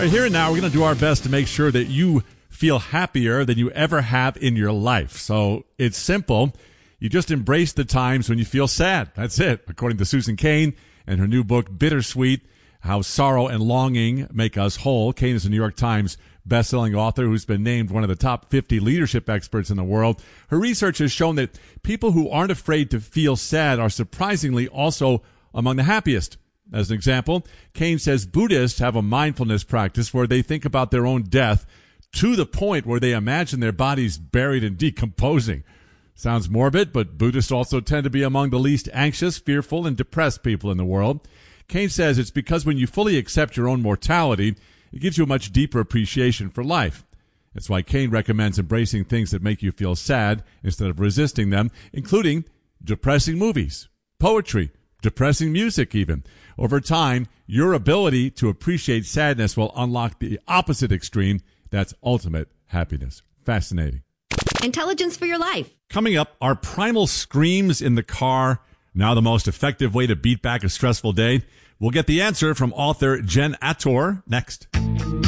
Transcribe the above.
Right here and now, we're going to do our best to make sure that you feel happier than you ever have in your life. So it's simple. You just embrace the times when you feel sad. That's it. According to Susan Cain and her new book, Bittersweet, How Sorrow and Longing Make Us Whole. Cain is a New York Times bestselling author who's been named one of the top 50 leadership experts in the world. Her research has shown that people who aren't afraid to feel sad are surprisingly also among the happiest. As an example, Cain says Buddhists have a mindfulness practice where they think about their own death to the point where they imagine their bodies buried and decomposing. Sounds morbid, but Buddhists also tend to be among the least anxious, fearful, and depressed people in the world. Cain says it's because when you fully accept your own mortality, it gives you a much deeper appreciation for life. That's why Cain recommends embracing things that make you feel sad instead of resisting them, including depressing movies, poetry, depressing music even. Over time, your ability to appreciate sadness will unlock the opposite extreme. That's ultimate happiness. Fascinating. Intelligence for your life. Coming up, are primal screams in the car now the most effective way to beat back a stressful day? We'll get the answer from author Jen Attor next.